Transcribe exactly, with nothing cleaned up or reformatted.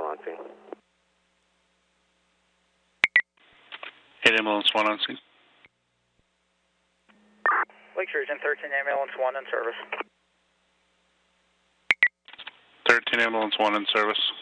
on scene. eight ambulance one on scene. Lakes Region thirteen ambulance one in service. thirteen ambulance one in service.